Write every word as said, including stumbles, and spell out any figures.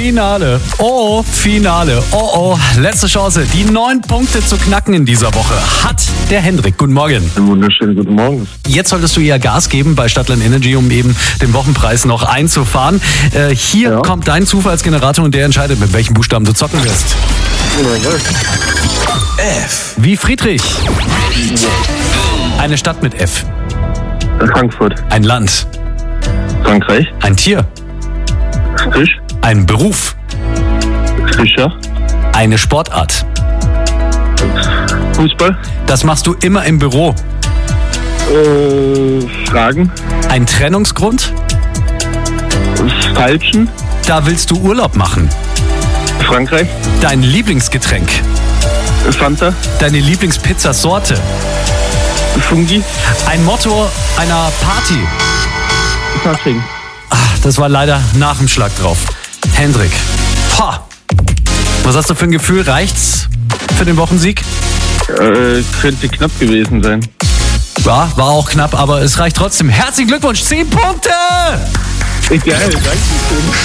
Finale. Oh, Finale. Oh, oh. Letzte Chance, die neun Punkte zu knacken in dieser Woche hat der Hendrik. Guten Morgen. Einen wunderschönen guten Morgen. Jetzt solltest du ja Gas geben bei Stadtland Energy, um eben den Wochenpreis noch einzufahren. Äh, hier Ja. kommt dein Zufallsgenerator und der entscheidet, mit welchem Buchstaben du zocken wirst. F. Wie Friedrich. Eine Stadt mit F. Frankfurt. Ein Land. Frankreich. Ein Tier. Fisch. Ein Beruf. Fischer. Eine Sportart. Fußball. Das machst du immer im Büro. Äh, Fragen. Ein Trennungsgrund. Falschen. Da willst du Urlaub machen. Frankreich. Dein Lieblingsgetränk. Fanta. Deine Lieblingspizzasorte. Fungi. Ein Motto einer Party. Fasching. Ah, das war leider nach dem Schlag drauf. Hendrik. Ha. Was hast du für ein Gefühl? Reicht's für den Wochensieg? Äh, könnte knapp gewesen sein. Ja, war auch knapp, aber es reicht trotzdem. Herzlichen Glückwunsch, zehn Punkte! Egal, danke schön.